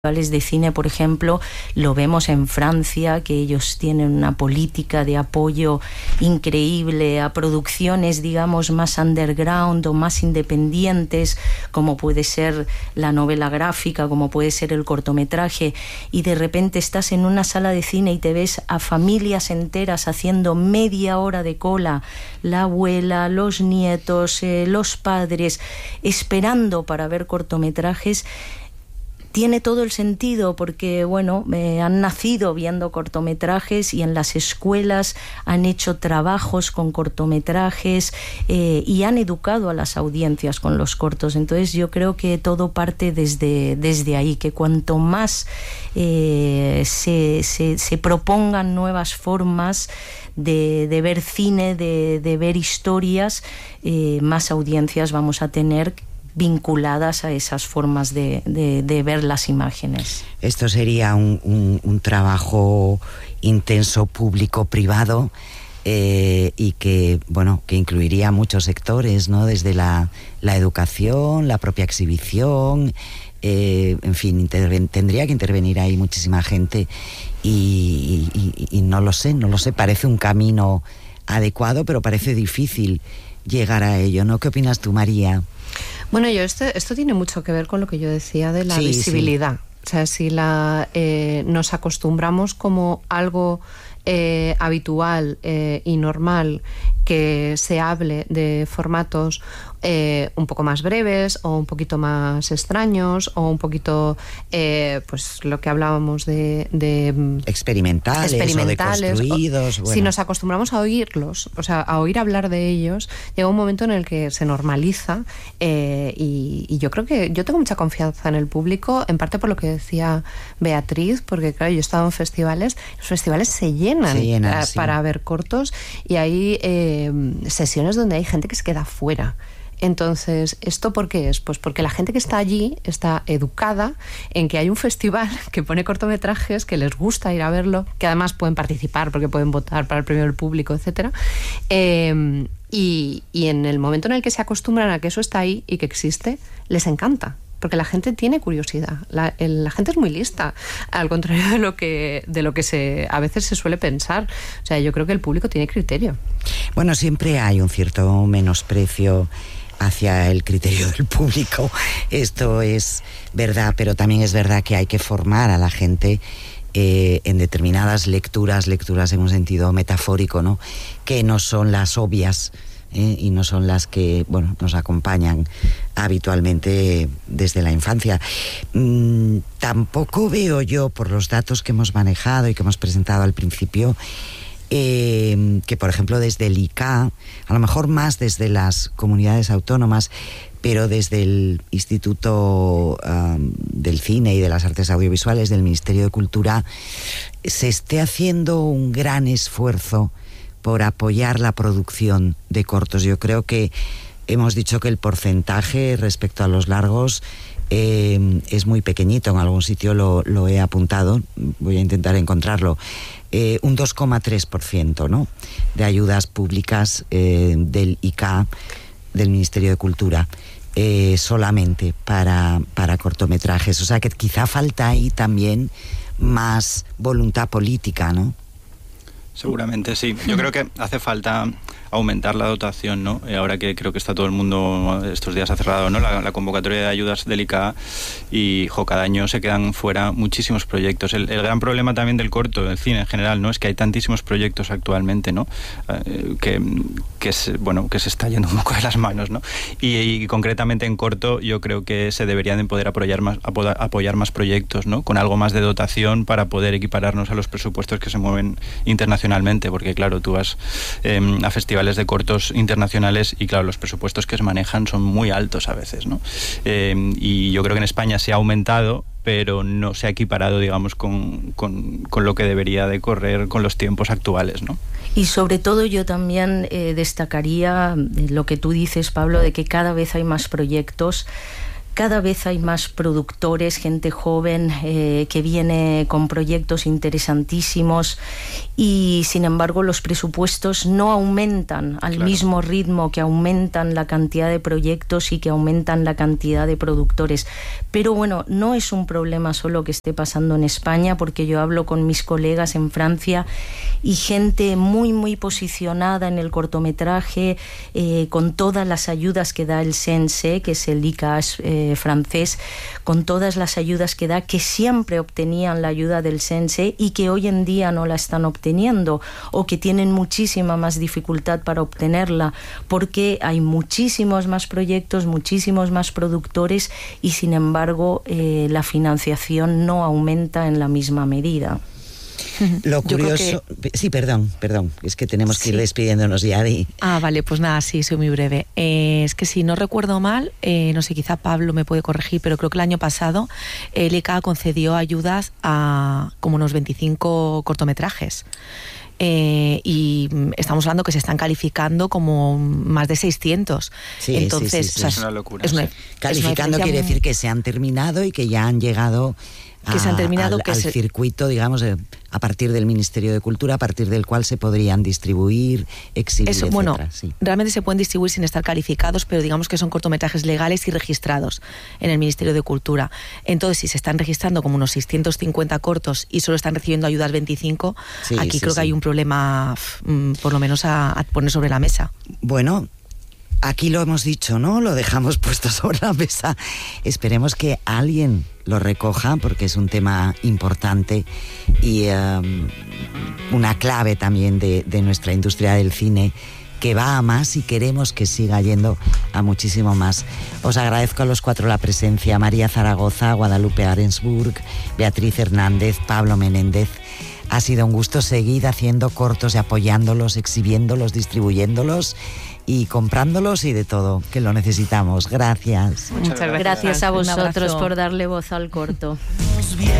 de cine, por ejemplo, lo vemos en Francia, que ellos tienen una política de apoyo increíble a producciones, digamos, más underground o más independientes, como puede ser la novela gráfica, como puede ser el cortometraje, y de repente estás en una sala de cine y te ves a familias enteras haciendo media hora de cola, la abuela, los nietos, los padres, esperando para ver cortometrajes. Tiene todo el sentido porque, bueno, han nacido viendo cortometrajes y en las escuelas han hecho trabajos con cortometrajes y han educado a las audiencias con los cortos. Entonces yo creo que todo parte desde ahí, que cuanto más se propongan nuevas formas de ver cine, de ver historias, más audiencias vamos a tener vinculadas a esas formas de ver las imágenes. Esto sería un trabajo intenso público-privado y que, bueno, que incluiría muchos sectores, ¿no? Desde la educación, la propia exhibición, en fin, tendría que intervenir ahí muchísima gente y no lo sé, parece un camino adecuado, pero parece difícil llegar a ello, ¿no? ¿Qué opinas tú, María? Bueno, esto tiene mucho que ver con lo que yo decía de la visibilidad. Sí. O sea, si nos acostumbramos como algo habitual y normal que se hable de formatos un poco más breves o un poquito más extraños o un poquito, pues lo que hablábamos de experimentales o de construidos. Bueno. Si nos acostumbramos a oírlos, o sea, a oír hablar de ellos, llega un momento en el que se normaliza y yo creo que yo tengo mucha confianza en el público, en parte por lo que decía Beatriz, porque claro, yo he estado en festivales, los festivales se llenan sí. Para ver cortos y hay sesiones donde hay gente que se queda fuera. Entonces, ¿esto por qué es? Pues porque la gente que está allí está educada en que hay un festival que pone cortometrajes, que les gusta ir a verlo, que además pueden participar porque pueden votar para el premio del público, etcétera. Y en el momento en el que se acostumbran a que eso está ahí y que existe, les encanta. Porque la gente tiene curiosidad, la gente es muy lista, al contrario de lo que a veces se suele pensar. O sea, yo creo que el público tiene criterio. Bueno, siempre hay un cierto menosprecio hacia el criterio del público. Esto es verdad, pero también es verdad que hay que formar a la gente en determinadas lecturas en un sentido metafórico, ¿no? Que no son las obvias. Y no son las que, bueno, nos acompañan habitualmente desde la infancia. Tampoco veo yo, por los datos que hemos manejado y que hemos presentado al principio, que por ejemplo desde el ICA, a lo mejor más desde las comunidades autónomas, pero desde el Instituto del Cine y de las Artes Audiovisuales del Ministerio de Cultura, se esté haciendo un gran esfuerzo por apoyar la producción de cortos. Yo creo que hemos dicho que el porcentaje respecto a los largos es muy pequeñito. En algún sitio lo he apuntado, voy a intentar encontrarlo. Un 2,3%, ¿no? De ayudas públicas del ICA, del Ministerio de Cultura, solamente para cortometrajes. O sea que quizá falta ahí también más voluntad política, ¿no? Seguramente sí. Yo creo que hace falta aumentar la dotación, ¿no? Ahora que creo que está todo el mundo estos días ha cerrado, ¿no? La convocatoria de ayudas del ICA y cada año se quedan fuera muchísimos proyectos. El gran problema también del corto, del cine en general, ¿no? Es que hay tantísimos proyectos actualmente, ¿no? Que se está yendo un poco de las manos, ¿no? Y concretamente en corto yo creo que se deberían de poder apoyar más proyectos, ¿no? Con algo más de dotación para poder equipararnos a los presupuestos que se mueven internacionalmente, porque claro, tú vas a festivales de cortos internacionales y claro, los presupuestos que se manejan son muy altos a veces, ¿no? Y yo creo que en España se ha aumentado, pero no se ha equiparado, digamos, con lo que debería de correr con los tiempos actuales, ¿no? Y sobre todo yo también destacaría lo que tú dices, Pablo, de que cada vez hay más proyectos. Cada vez hay más productores, gente joven que viene con proyectos interesantísimos y sin embargo los presupuestos no aumentan al mismo ritmo que aumentan la cantidad de proyectos y que aumentan la cantidad de productores. Pero bueno, no es un problema solo que esté pasando en España, porque yo hablo con mis colegas en Francia y gente muy muy posicionada en el cortometraje, con todas las ayudas que da el CNC, que es el ICAS francés, con todas las ayudas que da, que siempre obtenían la ayuda del CNC y que hoy en día no la están obteniendo, o que tienen muchísima más dificultad para obtenerla, porque hay muchísimos más proyectos, muchísimos más productores y sin embargo la financiación no aumenta en la misma medida. Lo curioso... Sí, perdón, es que tenemos que ir despidiéndonos ya de... Vale, pues nada, sí, soy muy breve. Es que si no recuerdo mal, no sé, quizá Pablo me puede corregir, pero creo que el año pasado el ICA concedió ayudas a como unos 25 cortometrajes. Y estamos hablando que se están calificando como más de 600. Sí, entonces, sí. O sea, es una locura. Calificando quiere decir que se han terminado y que ya han llegado al circuito, digamos, a partir del Ministerio de Cultura, a partir del cual se podrían distribuir, exhibir, etcétera. Bueno, sí. Realmente se pueden distribuir sin estar calificados, pero digamos que son cortometrajes legales y registrados en el Ministerio de Cultura. Entonces, si se están registrando como unos 650 cortos y solo están recibiendo ayudas 25, aquí creo que hay un problema, por lo menos a poner sobre la mesa. Bueno, aquí lo hemos dicho, ¿no? Lo dejamos puesto sobre la mesa. Esperemos que alguien lo recoja, porque es un tema importante y una clave también de nuestra industria del cine, que va a más y queremos que siga yendo a muchísimo más. Os agradezco a los cuatro la presencia: María Zaragoza, Guadalupe Arensburg, Beatriz Hernández, Pablo Menéndez. Ha sido un gusto seguir haciendo cortos y apoyándolos, exhibiéndolos, distribuyéndolos y comprándolos y de todo, que lo necesitamos. Gracias. Muchas gracias. Gracias a vosotros por darle voz al corto.